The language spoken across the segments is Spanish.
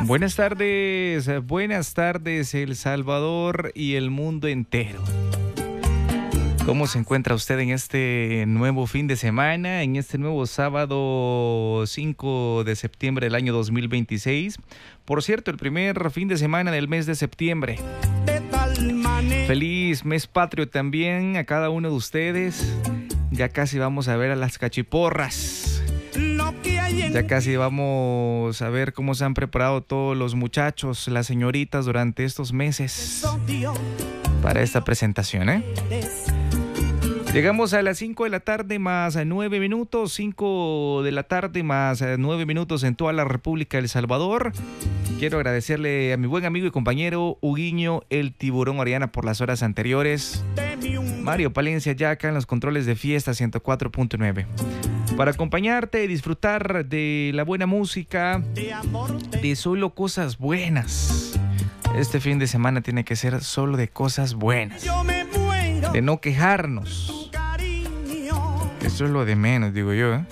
Buenas tardes El Salvador y el mundo entero. ¿Cómo se encuentra usted en este nuevo fin de semana, en este nuevo sábado 5 de septiembre del año 2026? Por cierto, el primer fin de semana del mes de septiembre. Feliz mes patrio también a cada uno de ustedes. Ya casi vamos a ver a las cachiporras. Ya casi vamos a ver cómo se han preparado todos los muchachos, las señoritas durante estos meses para esta presentación, ¿eh? Llegamos a las 5 de la tarde más 9 minutos, 5 de la tarde más 9 minutos en toda la República de El Salvador. Quiero agradecerle a mi buen amigo y compañero Huguinho el Tiburón Oriana por las horas anteriores. Mario Palencia ya acá en los controles de Fiesta 104.9. Para acompañarte y disfrutar de la buena música, de solo cosas buenas. Este fin de semana tiene que ser solo de cosas buenas. De no quejarnos. Eso es lo de menos, digo yo, ¿eh?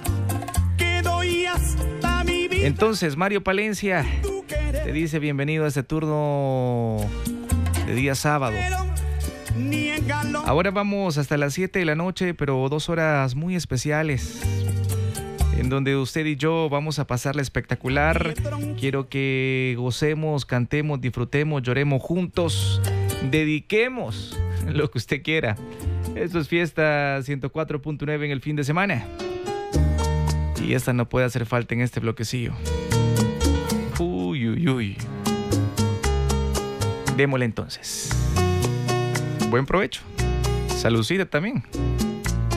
Entonces, Mario Palencia te dice bienvenido a este turno de día sábado. Ahora vamos hasta las 7 de la noche, pero 2 horas muy especiales, en donde usted y yo vamos a pasarla espectacular. Quiero que gocemos, cantemos, disfrutemos, lloremos juntos, dediquemos lo que usted quiera. Esto es Fiesta 104.9 en el fin de semana. Y esta no puede hacer falta en este bloquecillo. Uy, uy, uy. Démosle entonces. Buen provecho. Saludcita también.